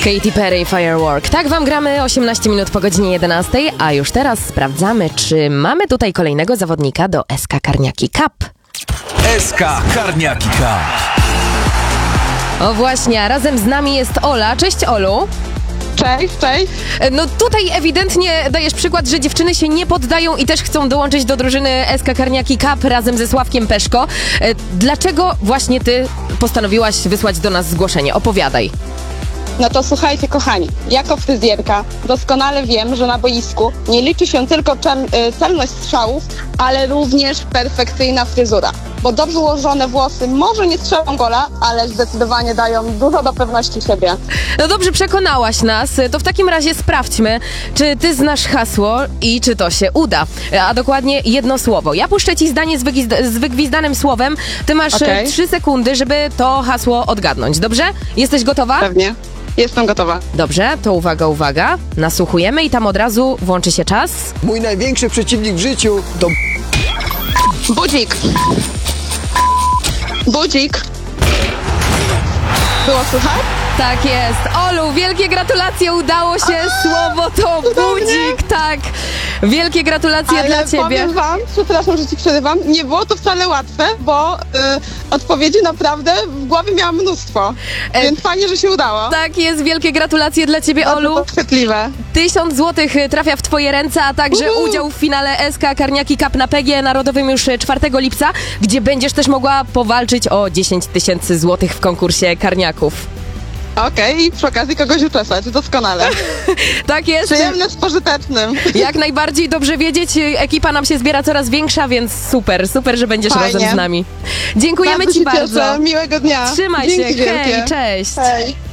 Katy Perry, Firework. Tak wam gramy 18 minut po godzinie 11, a już teraz sprawdzamy, czy mamy tutaj kolejnego zawodnika do SK Karniaki Cup. SK Karniaki Cup. O właśnie, a razem z nami jest Ola. Cześć, Olu. Cześć, cześć. No tutaj ewidentnie dajesz przykład, że dziewczyny się nie poddają i też chcą dołączyć do drużyny SK Karniaki Cup razem ze Sławkiem Peszko. Dlaczego właśnie ty postanowiłaś wysłać do nas zgłoszenie? Opowiadaj. No to słuchajcie, kochani, jako fryzjerka doskonale wiem, że na boisku nie liczy się tylko celność strzałów, ale również perfekcyjna fryzura. Bo dobrze ułożone włosy może nie strzelą gola, ale zdecydowanie dają dużo do pewności siebie. No dobrze, przekonałaś nas. To w takim razie sprawdźmy, czy ty znasz hasło i czy to się uda. A dokładnie jedno słowo. Ja puszczę ci zdanie z wygwizdanym słowem. Ty masz 3 sekundy, żeby to hasło odgadnąć. Dobrze? Jesteś gotowa? Pewnie. Jestem gotowa. Dobrze, to uwaga. Nasłuchujemy i tam od razu włączy się czas. Mój największy przeciwnik w życiu to... Budzik. Budzik. Było słychać? Tak jest. Olu, wielkie gratulacje, udało się. Słowo to budzik, tak. Wielkie gratulacje dla ciebie. Powiem wam, przepraszam, że ci przerywam, nie było to wcale łatwe, bo odpowiedzi naprawdę w głowie miałam mnóstwo, więc fajnie, że się udało. Tak jest, wielkie gratulacje dla ciebie, Olu. To chwytliwe. 1000 złotych trafia w twoje ręce, a także udział w finale SK Karniaki Cup na PGE Narodowym już 4 lipca, gdzie będziesz też mogła powalczyć o 10 000 złotych w konkursie karniaków. Okej, i przy okazji kogoś uczesać, doskonale. Tak jest. Przyjemne z pożytecznym. Jak najbardziej, dobrze wiedzieć. Ekipa nam się zbiera coraz większa, więc super, że będziesz razem z nami. Dziękujemy ci bardzo. Miłego dnia. Trzymaj Dzięki się, hej, wielkie. cześć. Hej.